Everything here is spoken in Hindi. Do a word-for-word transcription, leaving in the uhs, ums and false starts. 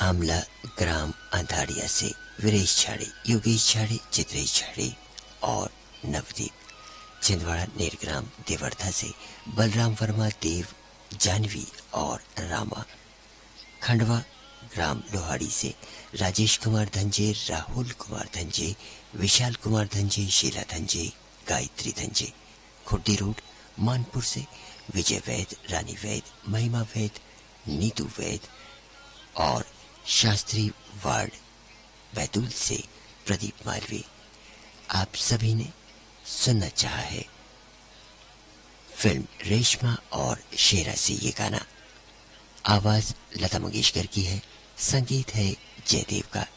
आमला ग्राम अंधारिया से वीरेश झाड़ी, योगेश झाड़ी, चित्रेश झाड़ी और नवदीप। छिंदवाड़ा नेरग्राम देवर्धा से बलराम वर्मा, देव, जानवी और रामा। खंडवा ग्राम लोहाड़ी से राजेश कुमार धंजे, राहुल कुमार धंजे, विशाल कुमार धंजे, शीला धंजे, गायत्री धंजे। खुड्डी रोड मानपुर से विजय वैद, रानी वैद, महिमा वैद, नीतू वैद और शास्त्री वार्ड बैतूल से प्रदीप मालवीय। आप सभी ने सुनना चाहा है फिल्म रेशमा और शेरा से ये गाना। आवाज लता मंगेशकर की है, संगीत है जयदेव का।